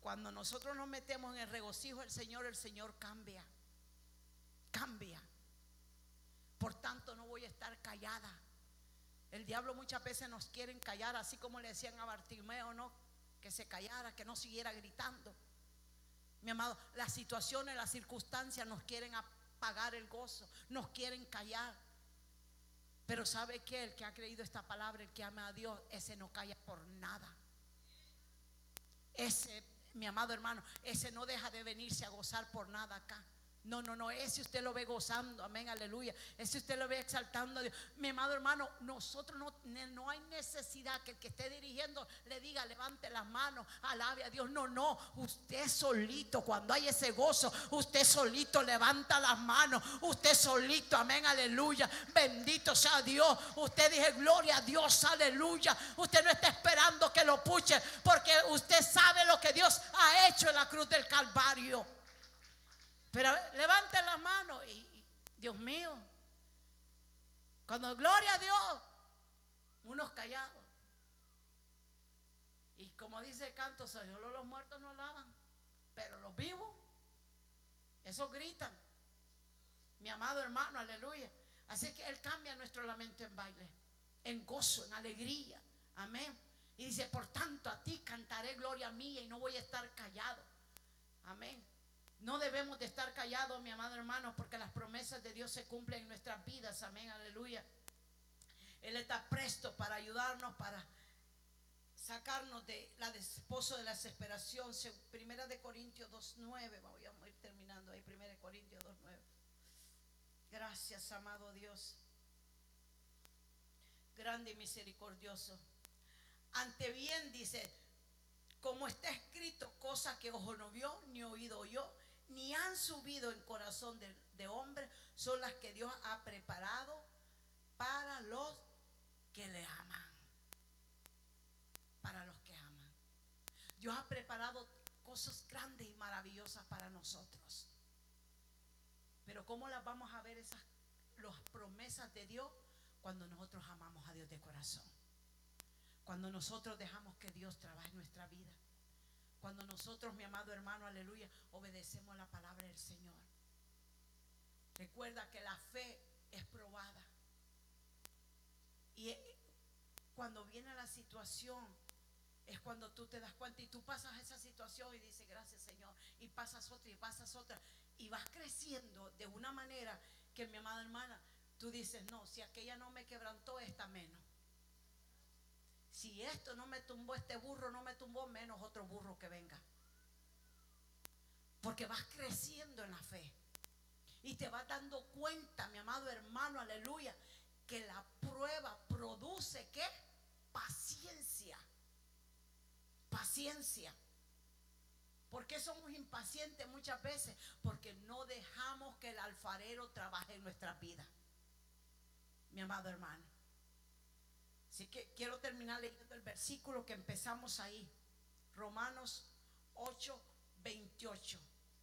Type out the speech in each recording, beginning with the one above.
cuando nosotros nos metemos en el regocijo del Señor, el Señor cambia. Cambia. Por tanto, no voy a estar callada. El diablo muchas veces nos quiere callar, así como le decían a Bartimeo, ¿no? Que se callara, que no siguiera gritando. Mi amado, las situaciones, las circunstancias nos quieren apagar el gozo, nos quieren callar. Pero ¿sabe qué? El que ha creído esta palabra, el que ama a Dios, ese no calla por nada. Ese, mi amado hermano, ese no deja de venirse a gozar por nada acá. No, no, no, ese usted lo ve gozando, amén, aleluya. Ese usted lo ve exaltando a Dios. Mi amado hermano, nosotros no hay necesidad que el que esté dirigiendo le diga levante las manos, alabe a Dios. No, no, usted solito, cuando hay ese gozo, usted solito levanta las manos, usted solito, amén, aleluya. Bendito sea Dios. Usted dice gloria a Dios, aleluya. Usted no está esperando que lo puche, porque usted sabe lo que Dios ha hecho en la cruz del Calvario. Pero levanten las manos y Dios mío, cuando gloria a Dios, unos callados. Y como dice el canto, solo los muertos no alaban, pero los vivos, esos gritan. Mi amado hermano, aleluya. Así que Él cambia nuestro lamento en baile, en gozo, en alegría. Amén. Y dice, por tanto a ti cantaré gloria mía y no voy a estar callado. Amén. No debemos de estar callados, mi amado hermano, porque las promesas de Dios se cumplen en nuestras vidas. Amén, aleluya. Él está presto para ayudarnos, para sacarnos de la pozo de la desesperación. Primera de Corintios 2:9. Voy a ir terminando ahí. Primera de Corintios 2:9. Gracias, amado Dios, grande y misericordioso. Ante bien dice, como está escrito, cosa que ojo no vio, ni oído oyó, ni han subido en corazón de hombre, son las que Dios ha preparado para los que le aman. Para los que aman. Dios ha preparado cosas grandes y maravillosas para nosotros. Pero ¿cómo las vamos a ver las promesas de Dios? Cuando nosotros amamos a Dios de corazón. Cuando nosotros dejamos que Dios trabaje en nuestra vida. Cuando nosotros, mi amado hermano, aleluya, obedecemos la palabra del Señor. Recuerda que la fe es probada. Y cuando viene la situación, es cuando tú te das cuenta y tú pasas esa situación y dices gracias Señor, y pasas otra y pasas otra, y vas creciendo de una manera que, mi amada hermana, tú dices no, si aquella no me quebrantó, esta menos. Si esto no me tumbó, este burro no me tumbó, menos otro burro que venga. Porque vas creciendo en la fe y te vas dando cuenta, mi amado hermano, aleluya, que la prueba produce ¿qué? Paciencia. Paciencia. ¿Por qué somos impacientes muchas veces? Porque no dejamos que el alfarero trabaje en nuestras vidas, mi amado hermano. Así que quiero terminar leyendo el versículo que empezamos ahí, Romanos 8:28.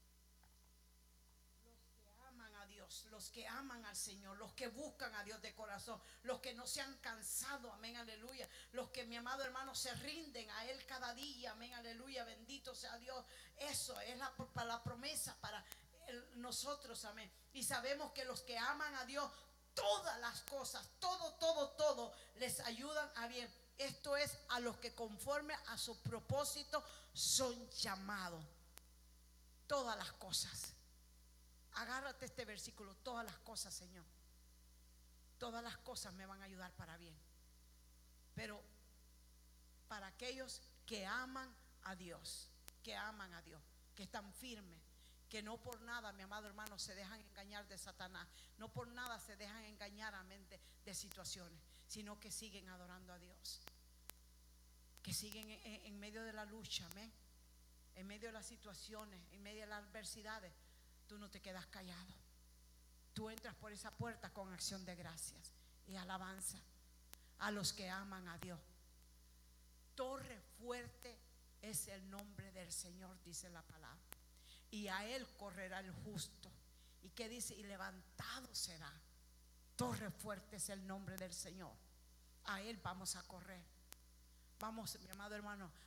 Los que aman a Dios, los que aman al Señor, los que buscan a Dios de corazón, los que no se han cansado, amén, aleluya, los que, mi amado hermano, se rinden a Él cada día, amén, aleluya, bendito sea Dios. Eso es la promesa para nosotros, amén. Y sabemos que los que aman a Dios, todas las cosas, todo les ayudan a bien. Esto es a los que conforme a su propósito son llamados. Todas las cosas. Agárrate este versículo, todas las cosas, Señor. Todas las cosas me van a ayudar para bien. Pero para aquellos que aman a Dios, que aman a Dios, que están firmes, que no por nada, mi amado hermano, se dejan engañar de Satanás, no por nada se dejan engañar a mente de situaciones, sino que siguen adorando a Dios, que siguen en medio de la lucha, amén, en medio de las situaciones, en medio de las adversidades. Tú no te quedas callado, tú entras por esa puerta con acción de gracias y alabanza a los que aman a Dios. Torre fuerte es el nombre del Señor, dice la palabra, y a Él correrá el justo. ¿Y qué dice? Y levantado será. Torre fuerte es el nombre del Señor, a Él vamos a correr. Vamos, mi amado hermano,